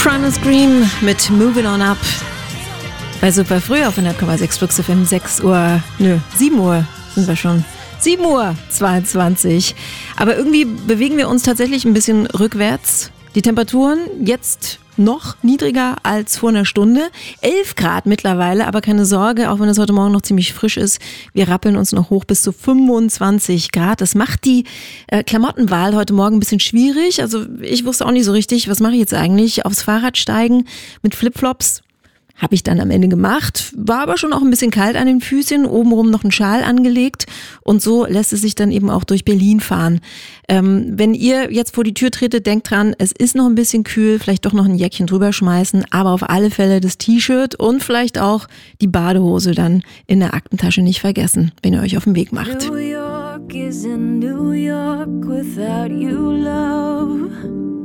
Scream mit Moving On Up. Bei super früh auf 100,6 Flux FM 7 Uhr sind wir schon. 7:22 Uhr. Aber irgendwie bewegen wir uns tatsächlich ein bisschen rückwärts. Die Temperaturen jetzt noch niedriger als vor einer Stunde. 11 Grad mittlerweile, aber keine Sorge, auch wenn es heute Morgen noch ziemlich frisch ist. Wir rappeln uns noch hoch bis zu 25 Grad. Das macht die Klamottenwahl heute Morgen ein bisschen schwierig. Also ich wusste auch nicht so richtig, was mache ich jetzt eigentlich? Aufs Fahrrad steigen mit Flipflops? Habe ich dann am Ende gemacht, war aber schon auch ein bisschen kalt an den Füßchen, obenrum noch einen Schal angelegt und so lässt es sich dann eben auch durch Berlin fahren. Wenn ihr jetzt vor die Tür tretet, denkt dran, es ist noch ein bisschen kühl, vielleicht doch noch ein Jäckchen drüber schmeißen, aber auf alle Fälle das T-Shirt und vielleicht auch die Badehose dann in der Aktentasche nicht vergessen, wenn ihr euch auf den Weg macht. New York isn't New York without you, love.